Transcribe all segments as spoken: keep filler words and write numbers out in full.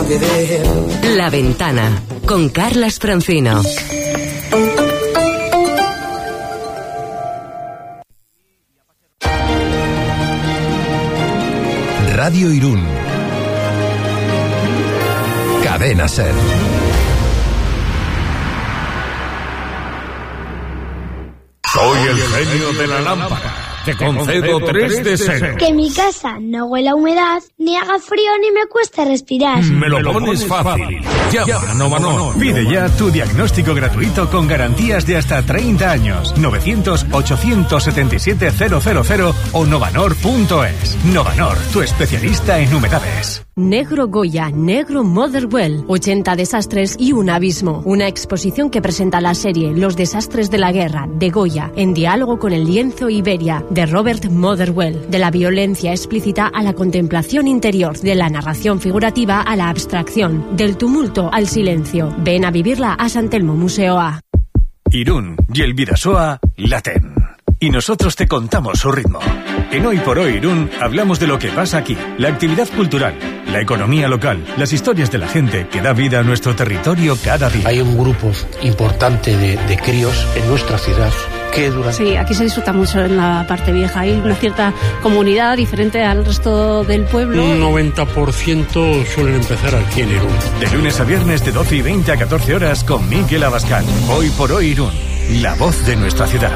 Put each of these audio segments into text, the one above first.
nadie de él. La Ventana, con Carlas Francino. Radio Irún. Cadena Ser. Soy el genio de la lámpara. Te concedo tres deseos. Que mi casa no huela a humedad, ni haga frío, ni me cueste respirar. Me lo pones fácil. Llama a Novanor. Pide ya tu diagnóstico gratuito con garantías de hasta treinta años. novecientos, ochocientos setenta y siete, cero cero cero o novanor punto es. Novanor, tu especialista en humedades. Negro Goya, Negro Motherwell, ochenta desastres y un abismo. Una exposición que presenta la serie Los desastres de la guerra, de Goya, en diálogo con el lienzo Iberia, de Robert Motherwell. De la violencia explícita a la contemplación interior, de la narración figurativa a la abstracción, del tumulto al silencio. Ven a vivirla a San Telmo Museo A. Irún y el Bidasoa laten. Y nosotros te contamos su ritmo. En Hoy por Hoy Irún hablamos de lo que pasa aquí, la actividad cultural, la economía local, las historias de la gente que da vida a nuestro territorio cada día. Hay un grupo importante de, de críos en nuestra ciudad que durante... Sí, aquí se disfruta mucho en la parte vieja. Hay una cierta comunidad diferente al resto del pueblo. Un noventa por ciento suelen empezar aquí en Irún. De lunes a viernes de doce y veinte a catorce horas con Miguel Abascal. Hoy por Hoy Irún, la voz de nuestra ciudad.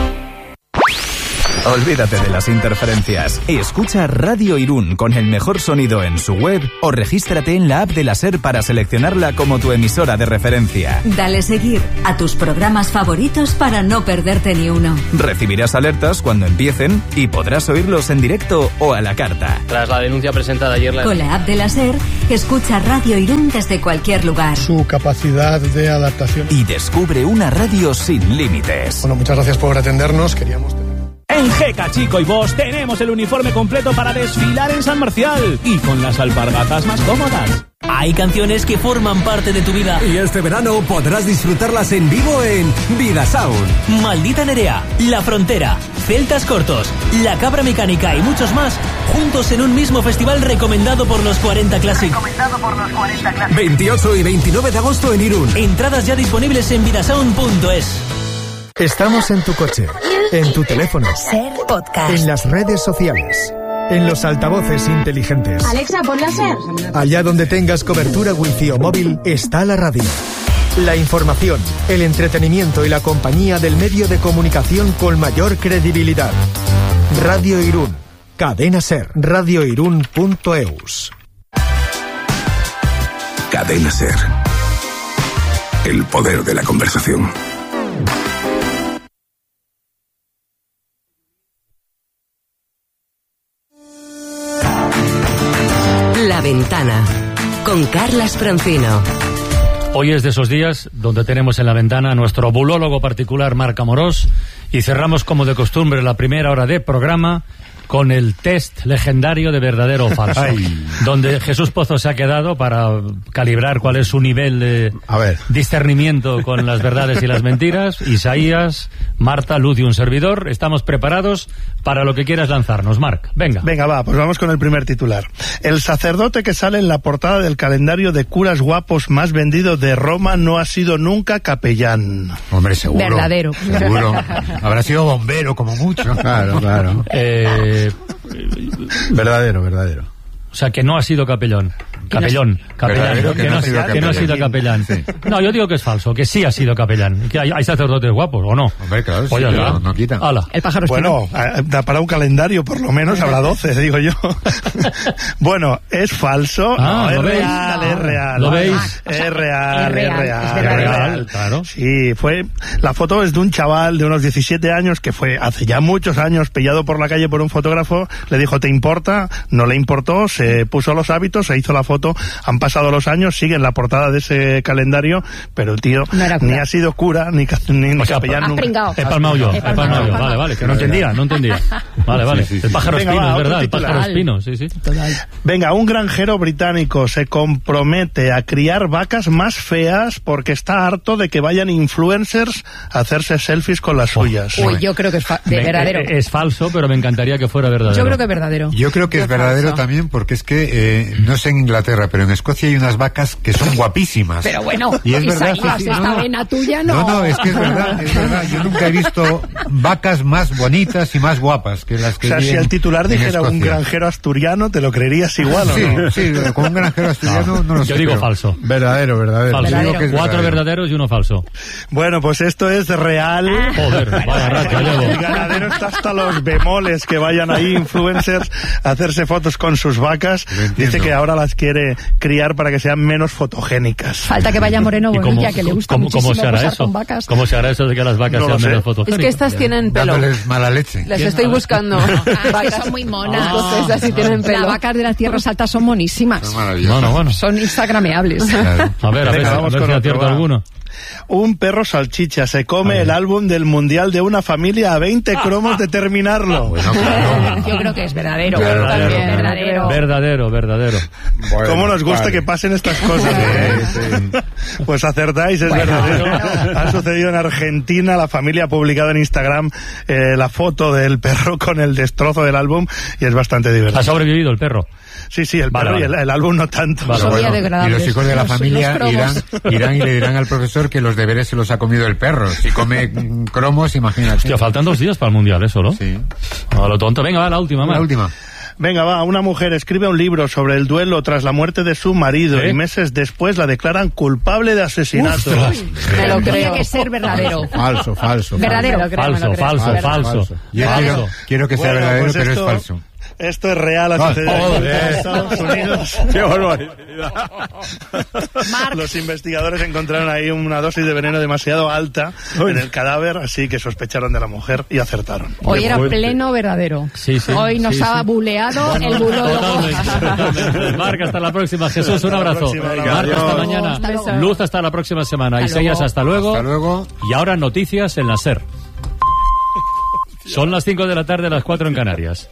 Olvídate de las interferencias. Escucha Radio Irún con el mejor sonido en su web o regístrate en la app de la SER para seleccionarla como tu emisora de referencia. Dale seguir a tus programas favoritos para no perderte ni uno. Recibirás alertas cuando empiecen y podrás oírlos en directo o a la carta. Tras la denuncia presentada ayer... La... Con la app de la SER, escucha Radio Irún desde cualquier lugar. Su capacidad de adaptación. Y descubre una radio sin límites. Bueno, muchas gracias por atendernos. Queríamos... En Jeca Chico y Bosch tenemos el uniforme completo para desfilar en San Marcial y con las alpargatas más cómodas. Hay canciones que forman parte de tu vida. Y este verano podrás disfrutarlas en vivo en Vida Sound. Maldita Nerea, La Frontera, Celtas Cortos, La Cabra Mecánica y muchos más, juntos en un mismo festival recomendado por los cuarenta Classic. Recomendado por los cuarenta Classic. veintiocho y veintinueve de agosto en Irún. Entradas ya disponibles en vidasound punto es. Estamos en tu coche, en tu teléfono, Ser Podcast, en las redes sociales, en los altavoces inteligentes. Alexa, ponla Ser. Allá donde tengas cobertura wifi o móvil, está la radio. La información, el entretenimiento y la compañía del medio de comunicación con mayor credibilidad. Radio Irún, Cadena Ser, radio irún punto eus. Cadena Ser. El poder de la conversación. La Ventana, con Carlas Francino. Hoy es de esos días donde tenemos en la ventana a nuestro bulólogo particular Marc Amorós y cerramos como de costumbre la primera hora de programa con el test legendario de verdadero o falso. Ay. Donde Jesús Pozo se ha quedado para calibrar cuál es su nivel de a ver. discernimiento con las verdades y las mentiras. Isaías, Marta, Luz y un servidor, estamos preparados para lo que quieras lanzarnos. Marc, venga. Venga, va, pues vamos con el primer titular. El sacerdote que sale en la portada del calendario de curas guapos más vendido de Roma no ha sido nunca capellán. Hombre, seguro. Verdadero. Seguro. Habrá sido bombero, como mucho. Claro, claro. Eh... Verdadero, verdadero. O sea, que no ha sido capellón. Capellón, capellán. Que, que, no, no que no ha sido capellán. Sí. No, yo digo que es falso, que sí ha sido capellán. Que hay, hay sacerdotes guapos, ¿o no? Hombre, claro, pues sí, ya, no, no quitan. El pájaro bueno, da para un calendario, por lo menos habrá doce, digo yo. Bueno, es falso. Ah, no, ¿lo es veis? real, es real. ¿Lo veis? Es real, es real. Es real, Es real, real. Claro. Sí, fue... La foto es de un chaval de unos diecisiete años que fue hace ya muchos años pillado por la calle por un fotógrafo, le dijo, ¿te importa? No le importó, se puso los hábitos, se hizo la foto, han pasado los años, sigue en la portada de ese calendario, pero el tío no ni ha sido cura, ni, ni, o sea, capellán has nunca. pringao. He palmado yo, he palmado yo. Vale, vale, que no entendía, no entendía. Vale, vale. Sí, sí, sí. El pájaro Venga, espino, va, es verdad, el titular. pájaro espino, sí, sí. Total. Venga, un granjero británico se compromete a criar vacas más feas porque está harto de que vayan influencers a hacerse selfies con las suyas. Uy, yo creo que es fa- de Me- verdadero. Es, es falso, pero me encantaría que fuera verdadero. Yo creo que es verdadero. Yo creo que Yo es verdadero falso. también porque es que, eh, no sé en Inglaterra, Inglaterra, pero en Escocia hay unas vacas que son guapísimas. Pero bueno, y es verdad, Isaías, sí, sí, esta no, vena tuya no. No, no, es que es verdad, es verdad. Yo nunca he visto vacas más bonitas y más guapas que las que O sea, si el titular dijera un granjero asturiano, ¿te lo creerías igual sí, o no? Sí, con un granjero asturiano no lo sé. Yo digo pero... falso. Verdadero, verdadero. Falso. Verdadero. Digo que es Cuatro verdadero. verdaderos y uno falso. Bueno, pues esto es real. Joder, vaya racha llevo. El ganadero está hasta los bemoles que vayan ahí influencers a hacerse fotos con sus vacas. Dice que ahora las quiere criar para que sean menos fotogénicas. Falta que vaya Moreno Bonilla, que le gusta ¿cómo, muchísimo ¿Cómo se hará posar eso? con vacas. ¿Cómo se hará eso de que las vacas No sean sé. menos fotogénicas? Es que estas tienen pelo. Dándoles mala leche. Las estoy buscando. Ah, que Vacas. son muy monas. Ah, Entonces así tienen pelo. Las vacas de las tierras altas son monísimas. Es maravilloso. Bueno, bueno. Son instagrameables. Claro. A ver, a ver, Venga, a vamos ver con si otro, acierto va. alguno. Un perro salchicha se come Ay. el álbum del mundial de una familia a veinte cromos de terminarlo. Bueno, claro. Yo creo que es verdadero. Verdadero, También, verdadero. verdadero. Verdadero, verdadero. Bueno, ¿Cómo nos gusta vale. que pasen estas cosas? ¿Eh? Pues acertáis, es Bueno, verdadero. claro. Ha sucedido en Argentina. La familia ha publicado en Instagram eh, la foto del perro con el destrozo del álbum y es bastante divertido. Ha sobrevivido el perro. Sí, sí, el Vale, perro vale. y el, el álbum no tanto. Vale, Son bueno. biodegradables. Y los hijos de la Los- familia los irán, cromos. irán y le dirán al profesor que los deberes se los ha comido el perro. Si come mm, cromos, imagínate. Hostia, faltan dos días para el mundial, eso, ¿no? Sí. A lo tonto. Venga, va, la última, La más. última. Venga, va, una mujer escribe un libro sobre el duelo tras la muerte de su marido ¿Eh? y meses después la declaran culpable de asesinato. Me lo Tiene creo. que ser verdadero. Falso, falso. Verdadero. Me lo creo, me Falso, lo creo. falso, Falso, falso. falso. Yo Falso. quiero, quiero que sea Bueno, verdadero, pues pero esto- es falso. Esto es real, ha Ah, sucedido en joder. Estados Unidos. ¡Qué barbaridad! Los investigadores encontraron ahí una dosis de veneno demasiado alta en el cadáver, así que sospecharon de la mujer y acertaron. Hoy era fuerte. pleno verdadero. Sí, sí. Hoy nos sí, ha sí. buleado el bulólogo. Totalmente, totalmente. Marc, hasta la próxima. Jesús, un abrazo. próxima, un Marc, abrazo. hasta Adiós. mañana. Hasta luego. Luz, hasta la próxima semana. Hasta Isaías, luego. hasta luego. Hasta luego. Y ahora noticias en la SER. Son las cinco de la tarde, las cuatro en Canarias.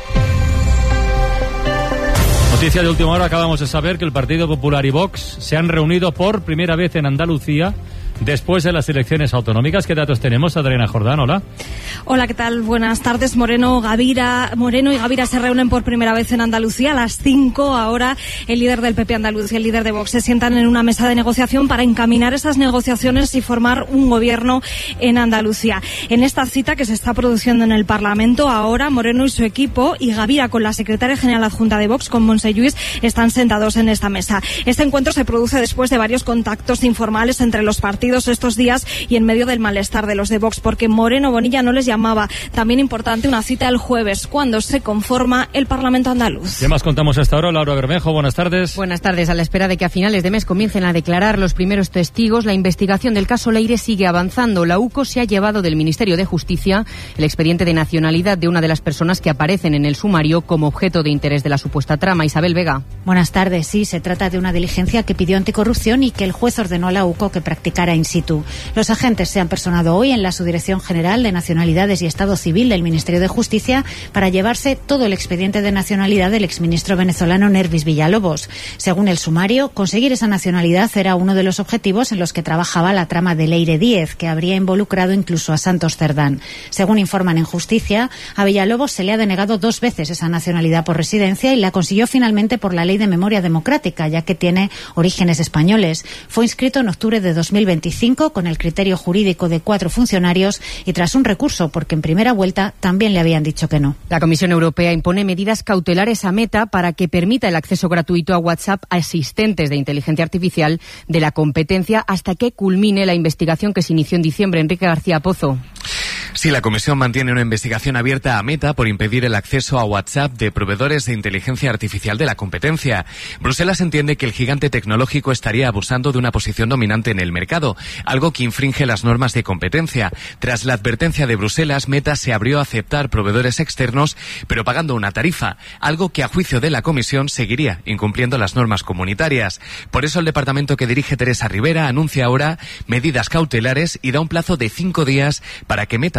Noticia de última hora, acabamos de saber que el Partido Popular y Vox se han reunido por primera vez en Andalucía después de las elecciones autonómicas. ¿Qué datos tenemos, Adriana Jordán? Hola. Hola, ¿qué tal? Buenas tardes. Moreno, Gavira, Moreno y Gavira se reúnen por primera vez en Andalucía a las cinco. Ahora el líder del P P andaluz y el líder de Vox se sientan en una mesa de negociación para encaminar esas negociaciones y formar un gobierno en Andalucía. En esta cita que se está produciendo en el Parlamento, ahora Moreno y su equipo y Gavira con la secretaria general adjunta de Vox, con Montse Lluís, están sentados en esta mesa. Este encuentro se produce después de varios contactos informales entre los partidos estos días y en medio del malestar de los de Vox, porque Moreno Bonilla no les llamaba. También importante una cita el jueves, cuando se conforma el Parlamento andaluz. ¿Qué más contamos hasta ahora? Laura Bermejo, buenas tardes. Buenas tardes. A la espera de que a finales de mes comiencen a declarar los primeros testigos, la investigación del caso Leire sigue avanzando. La U C O se ha llevado del Ministerio de Justicia el expediente de nacionalidad de una de las personas que aparecen en el sumario como objeto de interés de la supuesta trama. Isabel Vega. Buenas tardes. Sí, se trata de una diligencia que pidió anticorrupción y que el juez ordenó a la U C O que practicara in situ. Los agentes se han personado hoy en la Subdirección General de Nacionalidades y Estado Civil del Ministerio de Justicia para llevarse todo el expediente de nacionalidad del exministro venezolano Nervis Villalobos. Según el sumario, conseguir esa nacionalidad era uno de los objetivos en los que trabajaba la trama de Leire Díez, que habría involucrado incluso a Santos Cerdán. Según informan en Justicia, a Villalobos se le ha denegado dos veces esa nacionalidad por residencia y la consiguió finalmente por la Ley de Memoria Democrática, ya que tiene orígenes españoles. Fue inscrito en octubre de dos mil veinticinco con el criterio jurídico de cuatro funcionarios y tras un recurso, porque en primera vuelta también le habían dicho que no. La Comisión Europea impone medidas cautelares a Meta para que permita el acceso gratuito a WhatsApp a asistentes de inteligencia artificial de la competencia hasta que culmine la investigación que se inició en diciembre. Enrique García Pozo. Sí, la Comisión mantiene una investigación abierta a Meta por impedir el acceso a WhatsApp de proveedores de inteligencia artificial de la competencia. Bruselas entiende que el gigante tecnológico estaría abusando de una posición dominante en el mercado, algo que infringe las normas de competencia. Tras la advertencia de Bruselas, Meta se abrió a aceptar proveedores externos, pero pagando una tarifa, algo que a juicio de la Comisión seguiría incumpliendo las normas comunitarias. Por eso el departamento que dirige Teresa Rivera anuncia ahora medidas cautelares y da un plazo de cinco días para que Meta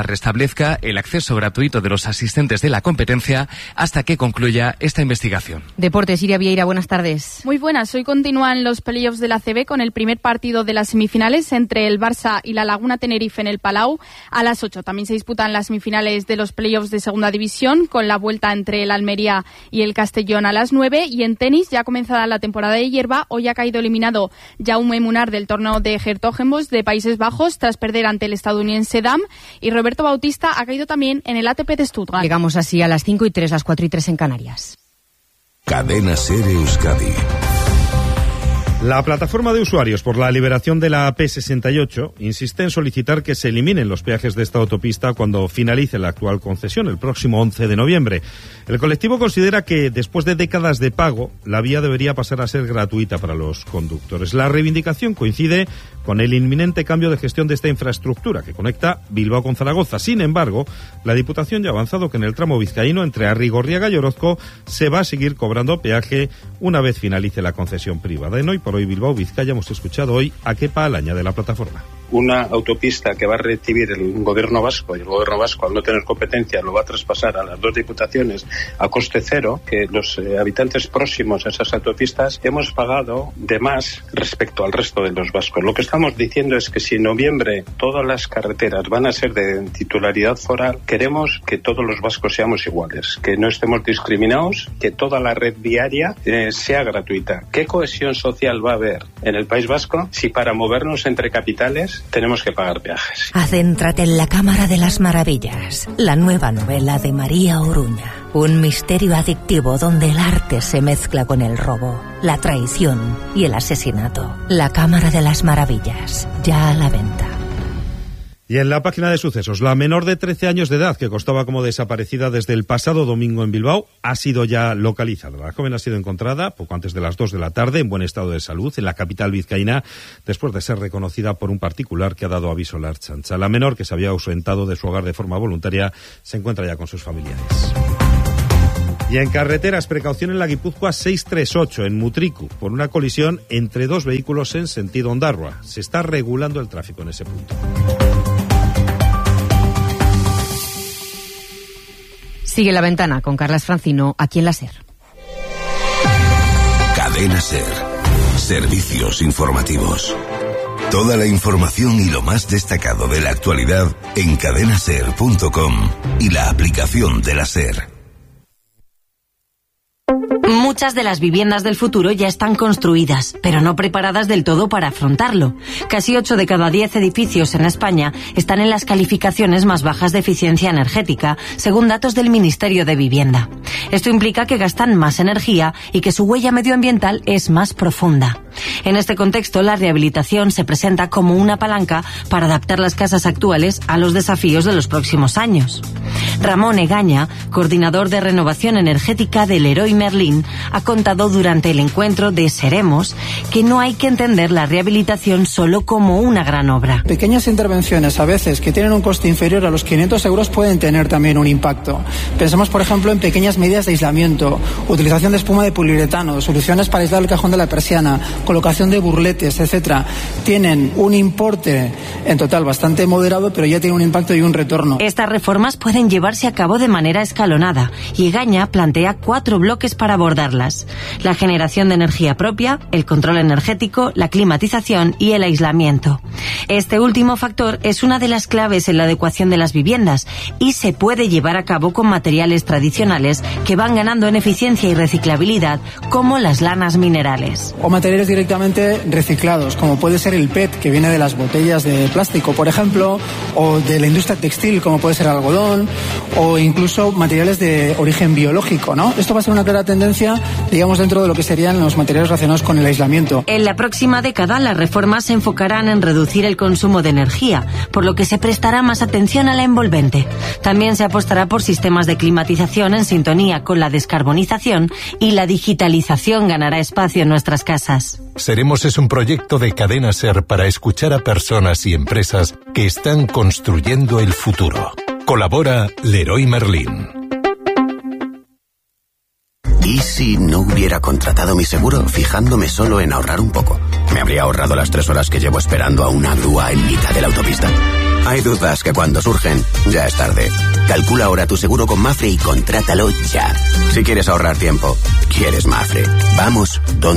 restablezca el acceso gratuito de los asistentes de la competencia hasta que concluya esta investigación. Deportes, Iria Vieira, buenas tardes. Muy buenas. Hoy continúan los playoffs de la A C B con el primer partido de las semifinales entre el Barça y la Laguna Tenerife en el Palau a las ocho. También se disputan las semifinales de los playoffs de Segunda División con la vuelta entre el Almería y el Castellón a las nueve. Y en tenis, ya comenzada la temporada de hierba, hoy ha caído eliminado Jaume Munar del torneo de Hertogenbosch de Países Bajos tras perder ante el estadounidense Dam, y Roberto Bautista ha caído también en el A T P de Stuttgart. Llegamos así a las cinco y tres, las cuatro y tres en Canarias. Cadena SER Euskadi. La plataforma de usuarios por la liberación de la A P sesenta y ocho insiste en solicitar que se eliminen los peajes de esta autopista cuando finalice la actual concesión, el próximo once de noviembre. El colectivo considera que, después de décadas de pago, la vía debería pasar a ser gratuita para los conductores. La reivindicación coincide con el inminente cambio de gestión de esta infraestructura que conecta Bilbao con Zaragoza. Sin embargo, la Diputación ya ha avanzado que en el tramo vizcaíno entre Arrigorriaga y Orozco se va a seguir cobrando peaje una vez finalice la concesión privada. En Hoy por Hoy Bilbao Vizcaya hemos escuchado hoy a Kepa Alaña de la plataforma. Una autopista que va a recibir el gobierno vasco, y el gobierno vasco, al no tener competencia, lo va a traspasar a las dos diputaciones a coste cero, que los eh, habitantes próximos a esas autopistas hemos pagado de más respecto al resto de los vascos. Lo que estamos diciendo es que si en noviembre todas las carreteras van a ser de titularidad foral, queremos que todos los vascos seamos iguales, que no estemos discriminados, que toda la red viaria eh, sea gratuita. ¿Qué cohesión social va a haber en el País Vasco si para movernos entre capitales tenemos que pagar peajes? Adéntrate en la Cámara de las Maravillas, la nueva novela de María Oruña. Un misterio adictivo donde el arte se mezcla con el robo, la traición y el asesinato. La Cámara de las Maravillas, ya a la venta. Y en la página de sucesos, la menor de trece años de edad que constaba como desaparecida desde el pasado domingo en Bilbao ha sido ya localizada. La joven ha sido encontrada poco antes de las dos de la tarde en buen estado de salud en la capital vizcaína después de ser reconocida por un particular que ha dado aviso a la Ertzaintza. La menor, que se había ausentado de su hogar de forma voluntaria, se encuentra ya con sus familiares. Y en carreteras, precaución en la Guipúzcoa seiscientos treinta y ocho, en Mutriku, por una colisión entre dos vehículos en sentido Ondarroa. Se está regulando el tráfico en ese punto. Sigue La Ventana con Carlas Francino, aquí en la SER. Cadena SER. Servicios informativos. Toda la información y lo más destacado de la actualidad en cadena ser punto com y la aplicación de la SER. Muchas de las viviendas del futuro ya están construidas, pero no preparadas del todo para afrontarlo. Casi ocho de cada diez edificios en España están en las calificaciones más bajas de eficiencia energética, según datos del Ministerio de Vivienda. Esto implica que gastan más energía y que su huella medioambiental es más profunda. En este contexto, la rehabilitación se presenta como una palanca para adaptar las casas actuales a los desafíos de los próximos años. Ramón Egaña, coordinador de renovación energética del Leroy Merlin, ha contado durante el encuentro de Seremos que no hay que entender la rehabilitación solo como una gran obra. Pequeñas intervenciones, a veces, que tienen un coste inferior a los quinientos euros, pueden tener también un impacto. Pensemos, por ejemplo, en pequeñas medidas de aislamiento, utilización de espuma de poliuretano, soluciones para aislar el cajón de la persiana, colocación de burletes, etcétera. Tienen un importe en total bastante moderado, pero ya tienen un impacto y un retorno. Estas reformas pueden llevarse a cabo de manera escalonada y Egaña plantea cuatro bloques para abordarlas: la generación de energía propia, el control energético, la climatización y el aislamiento. Este último factor es una de las claves en la adecuación de las viviendas y se puede llevar a cabo con materiales tradicionales que van ganando en eficiencia y reciclabilidad, como las lanas minerales. O materiales directamente reciclados, como puede ser el P E T, que viene de las botellas de plástico, por ejemplo, o de la industria textil, como puede ser el algodón, o incluso materiales de origen biológico, ¿no? Esto va a ser una clara tendencia, digamos, dentro de lo que serían los materiales relacionados con el aislamiento. En la próxima década, las reformas se enfocarán en reducir el consumo de energía, por lo que se prestará más atención a la envolvente. También se apostará por sistemas de climatización en sintonía con la descarbonización, y la digitalización ganará espacio en nuestras casas. Seremos es un proyecto de Cadena SER para escuchar a personas y empresas que están construyendo el futuro. Colabora Leroy Merlin. ¿Y si no hubiera contratado mi seguro fijándome solo en ahorrar un poco? Me habría ahorrado las tres horas que llevo esperando a una grúa en mitad de la autopista. Hay dudas que cuando surgen, ya es tarde. Calcula ahora tu seguro con Mafre y contrátalo ya. Si quieres ahorrar tiempo, quieres Mafre. Vamos, donde